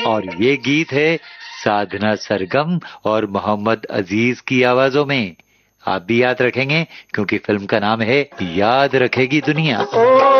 और ये गीत है साधना सरगम और मोहम्मद अजीज की आवाजों में। आप भी याद रखेंगे क्योंकि फिल्म का नाम है याद रखेगी दुनिया।